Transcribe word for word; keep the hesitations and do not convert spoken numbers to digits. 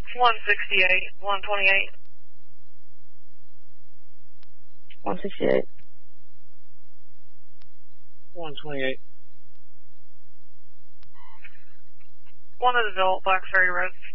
one sixty-eight, one twenty-eight. one sixty-eight. one twenty-eight. One adult, Black Ferry Road.